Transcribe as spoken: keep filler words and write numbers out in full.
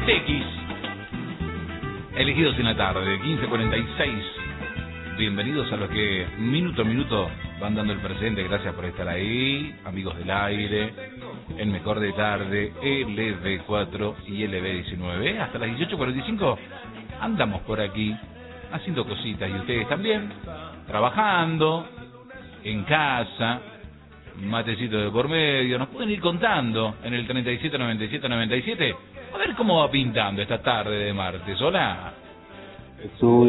T X. Elegidos en la tarde, quince cuarenta y seis. Bienvenidos a los que minuto a minuto van dando el presente. Gracias por estar ahí, amigos del aire, el mejor de tarde, L B cuatro y L B diecinueve. Hasta las dieciocho cuarenta y cinco andamos por aquí haciendo cositas y ustedes también, trabajando, en casa, matecito de por medio. Nos pueden ir contando en el treinta y siete noventa y siete noventa y siete. A ver cómo va pintando esta tarde de martes. Hola.